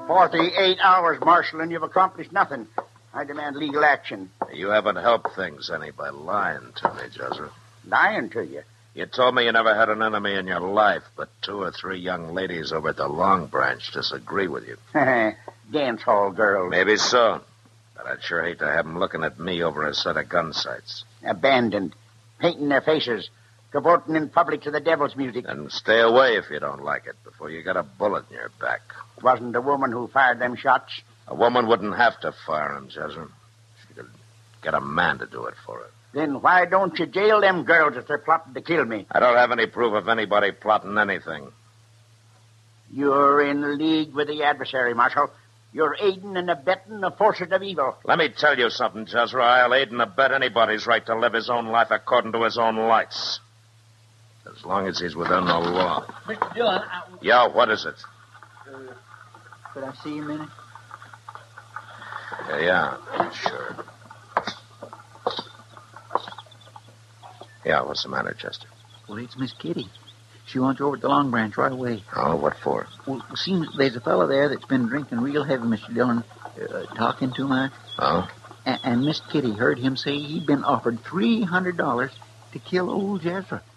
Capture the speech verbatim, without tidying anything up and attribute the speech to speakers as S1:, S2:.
S1: Forty-eight hours, Marshal, and you've accomplished nothing. I demand legal action.
S2: You haven't helped things any by lying to me, Jezra.
S1: Lying to you?
S2: You told me you never had an enemy in your life, but two or three young ladies over at the Long Branch disagree with you.
S1: Dance hall girls.
S2: Maybe so. But I'd sure hate to have them looking at me over a set of gun sights.
S1: Abandoned. Painting their faces. Cavorting in public to the devil's music.
S2: And stay away if you don't like it before you get a bullet in your back.
S1: It wasn't a woman who fired them shots.
S2: A woman wouldn't have to fire them, Jezra. She could get a man to do it for her.
S1: Then why don't you jail them girls if they're plotting to kill me?
S2: I don't have any proof of anybody plotting anything.
S1: You're in league with the adversary, Marshal. You're aiding and abetting the forces of evil.
S2: Let me tell you something, Jezra. I'll aid and abet anybody's right to live his own life according to his own lights. As long as he's within the law.
S3: Mister Dillon, I...
S2: Yeah, what is it?
S3: Uh, could I see you a minute?
S2: Yeah, yeah, sure. Yeah, what's the matter, Chester?
S3: Well, it's Miss Kitty. She wants you over at the Long Branch right away.
S2: Oh, what for?
S3: Well, it seems there's a fellow there that's been drinking real heavy, Mister Dillon, uh, talking too much.
S2: Oh?
S3: A- and Miss Kitty heard him say he'd been offered three hundred dollars to kill old Jezra.